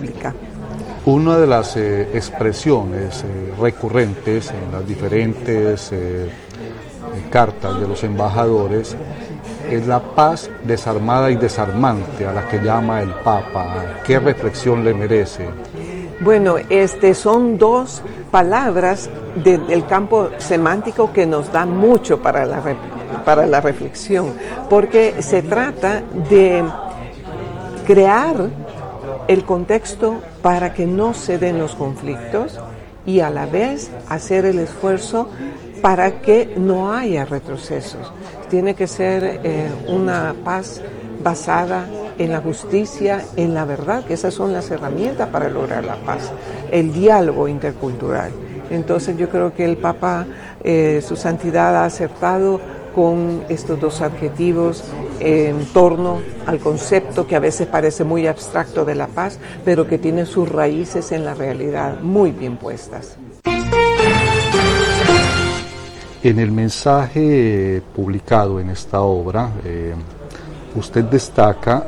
pública. Una de las expresiones recurrentes en las diferentes cartas de los embajadores es la paz desarmada y desarmante a la que llama el Papa. ¿Qué reflexión le merece? Bueno, son dos palabras del campo semántico que nos da mucho para la reflexión, porque se trata de crear el contexto para que no se den los conflictos y a la vez hacer el esfuerzo para que no haya retrocesos. Tiene que ser una paz basada en la justicia, en la verdad, que esas son las herramientas para lograr la paz, el diálogo intercultural. Entonces yo creo que el Papa, su santidad, ha acertado con estos dos adjetivos en torno al concepto que a veces parece muy abstracto de la paz, pero que tiene sus raíces en la realidad muy bien puestas. En el mensaje publicado en esta obra, usted destaca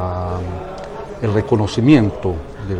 el reconocimiento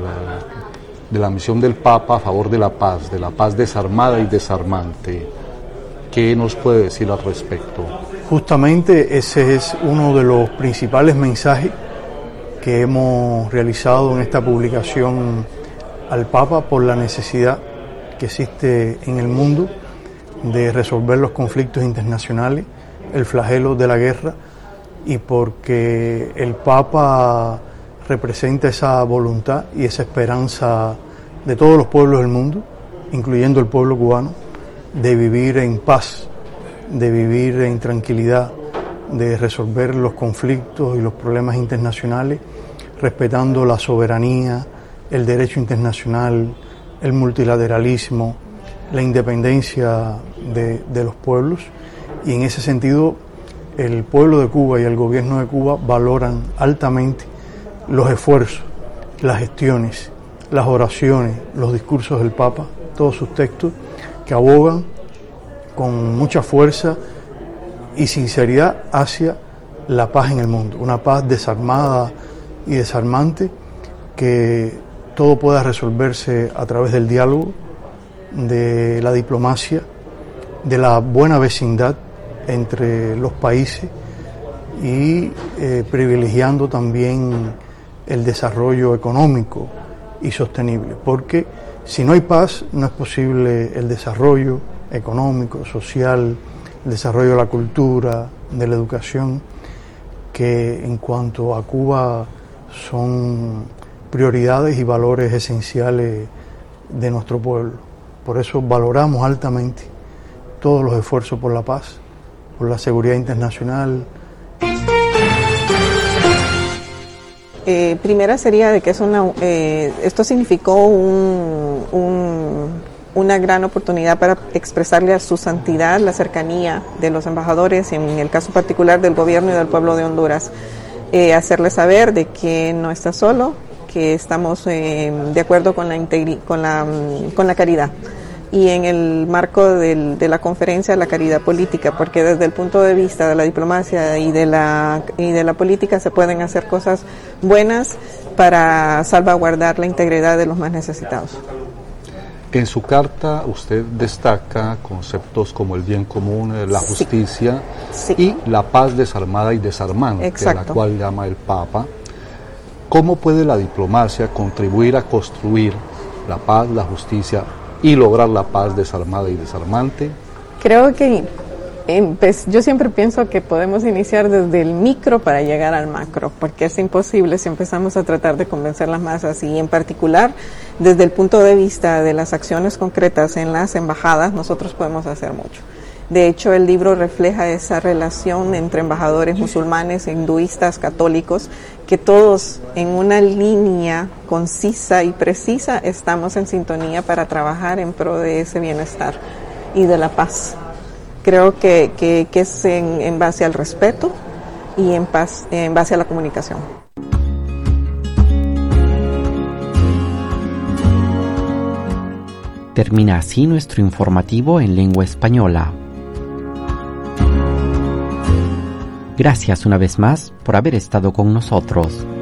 de la misión del Papa a favor de la paz desarmada y desarmante. ¿Qué nos puede decir al respecto? Justamente ese es uno de los principales mensajes que hemos realizado en esta publicación al Papa por la necesidad que existe en el mundo de resolver los conflictos internacionales, el flagelo de la guerra, y porque el Papa representa esa voluntad y esa esperanza de todos los pueblos del mundo, incluyendo el pueblo cubano, de vivir en paz, de vivir en tranquilidad, de resolver los conflictos y los problemas internacionales, respetando la soberanía, el derecho internacional, el multilateralismo, la independencia de los pueblos. Y en ese sentido, el pueblo de Cuba y el gobierno de Cuba valoran altamente los esfuerzos, las gestiones, las oraciones, los discursos del Papa, todos sus textos, que abogan con mucha fuerza y sinceridad hacia la paz en el mundo, una paz desarmada y desarmante, que todo pueda resolverse a través del diálogo, de la diplomacia, de la buena vecindad entre los países y privilegiando también el desarrollo económico y sostenible, porque si no hay paz no es posible el desarrollo económico, social, el desarrollo de la cultura, de la educación, que en cuanto a Cuba son prioridades y valores esenciales de nuestro pueblo. Por eso valoramos altamente todos los esfuerzos por la paz, por la seguridad internacional. Primera sería de que esto significó una gran oportunidad para expresarle a su santidad la cercanía de los embajadores, en el caso particular del gobierno y del pueblo de Honduras, hacerle saber de que no está solo, que estamos de acuerdo con la caridad. Y en el marco de la conferencia, la caridad política, porque desde el punto de vista de la diplomacia y de la política se pueden hacer cosas buenas para salvaguardar la integridad de los más necesitados. En su carta usted destaca conceptos como el bien común, la justicia y la paz desarmada y desarmante, exacto, a la cual llama el Papa. ¿Cómo puede la diplomacia contribuir a construir la paz, la justicia y lograr la paz desarmada y desarmante? Creo que yo siempre pienso que podemos iniciar desde el micro para llegar al macro, porque es imposible si empezamos a tratar de convencer las masas, y en particular desde el punto de vista de las acciones concretas en las embajadas nosotros podemos hacer mucho. De hecho, el libro refleja esa relación entre embajadores musulmanes, hinduistas, católicos, que todos en una línea concisa y precisa estamos en sintonía para trabajar en pro de ese bienestar y de la paz. Creo que es en base al respeto y en base a la comunicación. Termina así nuestro informativo en lengua española. Gracias una vez más por haber estado con nosotros.